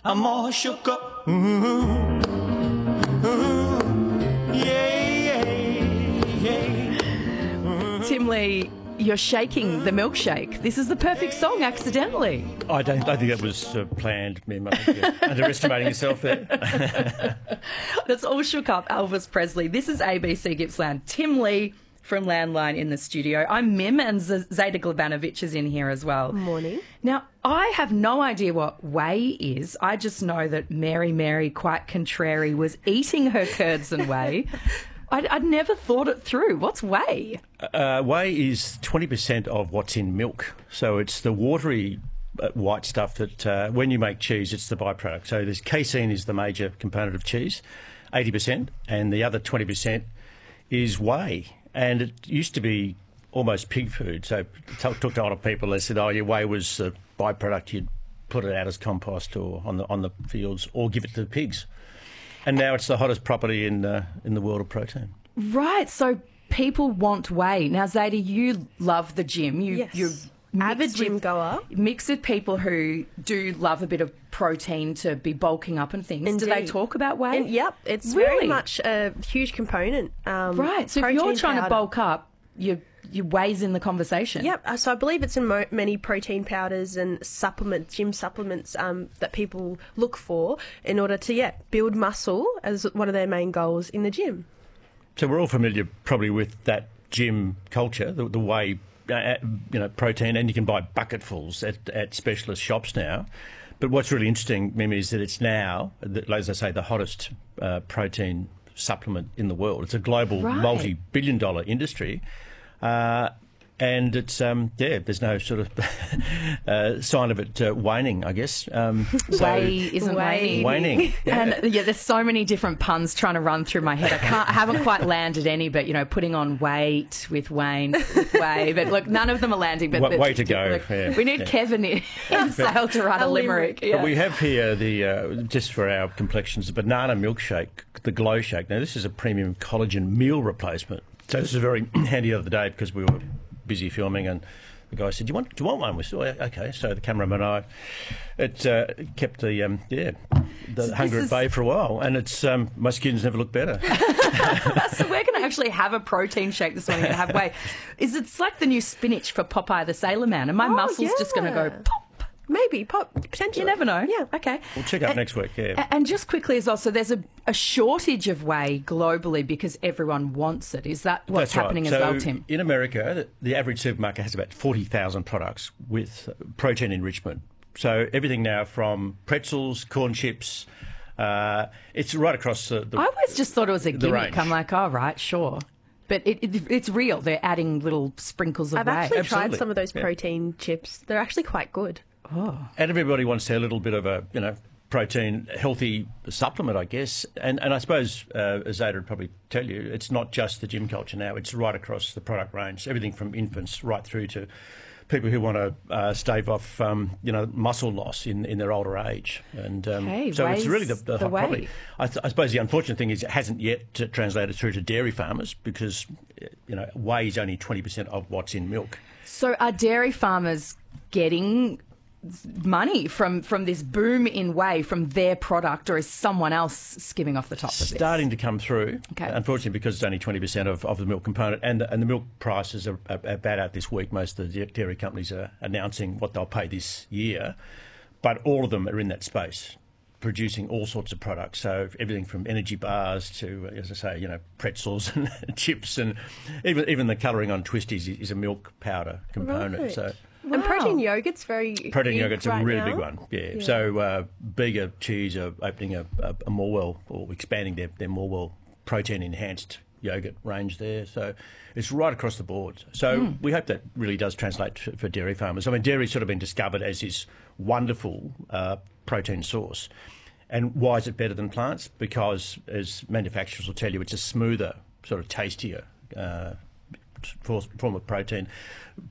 I'm all shook up. Ooh, ooh, yeah, yeah. Tim Lee, you're shaking the milkshake. This is the perfect song, accidentally. I don't think it was planned, Mim. I think you're underestimating yourself there. That's All Shook Up, Elvis Presley. This is ABC Gippsland. Tim Lee from Landline in the studio. I'm Mim, and Zeta Glebanovic is in here as well. Morning. Now, I have no idea what whey is. I just know that Mary, quite contrary, was eating her curds and whey. I'd never thought it through. What's whey? Whey is 20% of what's in milk. So it's the watery white stuff that when you make cheese, it's the byproduct. So there's casein is the major component of cheese, 80%, and the other 20% is whey. And it used to be almost pig food. So talk to a lot of people. They said, "Oh, your whey was a byproduct. You'd put it out as compost or on the fields, or give it to the pigs." And now it's the hottest property in the world of protein. Right. So people want whey. Now, Zeta, you love the gym. Yes. You're Avid gym goer. Mixed with people who do love a bit of protein to be bulking up and things. Indeed. Do they talk about whey? Yep, it's Really? very much a huge component. Right. So if you're trying to bulk up, your whey's in the conversation. Yep. So I believe it's in many protein powders and gym supplements that people look for in order to build muscle as one of their main goals in the gym. So we're all familiar probably with that gym culture, the whey, protein, and you can buy bucketfuls at specialist shops now. But what's really interesting, Mimi, is that it's now, as I say, the hottest protein supplement in the world. It's a global multi-billion-dollar industry. And it's, there's no sort of sign of it waning, I guess. Whey isn't waning. Waning. And there's so many different puns trying to run through my head. I haven't quite landed any, but, putting on weight with Wayne, with whey. But look, none of them are landing. But way to go. Look, we need Kevin in sale to run a limerick. Yeah. But we have here just for our complexions, the banana milkshake, the Glow Shake. Now, this is a premium collagen meal replacement. So this is very handy the other day because we were busy filming, and the guy said, "Do you want one?" We said, "Okay." So the cameraman and I, kept the hunger at bay for a while, and it's my skin's never looked better. So we're going to actually have a protein shake this morning and have whey. It's like the new spinach for Popeye the Sailor Man, and my muscles just going to go pop. Maybe, potentially. You never know. Yeah. Okay. We'll check up next week, yeah. And just quickly as well, so there's a shortage of whey globally because everyone wants it. Is that what's happening as well, Tim? In America, the average supermarket has about 40,000 products with protein enrichment. So everything now from pretzels, corn chips, it's right across the I always just thought it was a gimmick. range. I'm like, oh, right, sure. But it's real. They're adding little sprinkles of I've whey. actually Absolutely. tried some of those protein chips. They're actually quite good. Oh. And everybody wants their little bit of a, protein, healthy supplement, I guess. And I suppose, as Zeta would probably tell you, it's not just the gym culture now. It's right across the product range, everything from infants right through to people who want to stave off, muscle loss in their older age. And so it's really the hot property. I suppose the unfortunate thing is it hasn't yet translated through to dairy farmers because, whey is only 20% of what's in milk. So are dairy farmers getting money from this boom in whey from their product, or is someone else skimming off the top of this? Starting to come through, Okay. Unfortunately, because it's only 20% of the milk component, and the milk prices are bad out this week. Most of the dairy companies are announcing what they'll pay this year, but all of them are in that space, producing all sorts of products. So everything from energy bars to, as I say, pretzels and chips, and even the colouring on Twisties is a milk powder component. Right. So. And protein yogurt's very Protein big yogurt's right a really now. big one, yeah. So Bega Cheese are opening a Morwell, or expanding their Morwell protein-enhanced yogurt range there. So it's right across the board. So we hope that really does translate for dairy farmers. I mean, dairy's sort of been discovered as this wonderful protein source. And why is it better than plants? Because, as manufacturers will tell you, it's a smoother, sort of tastier form of protein.